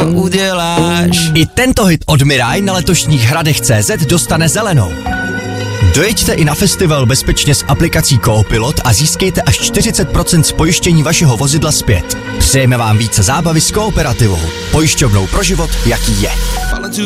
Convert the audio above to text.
uděláš. I tento hit od Mirai na letošních Hradech.cz dostane zelenou. Dojeďte i na festival bezpečně s aplikací Coopilot a získejte až 40% z pojištění vašeho vozidla zpět. Přejeme vám více zábavy s Kooperativou. Pojišťovnou pro život, jaký je.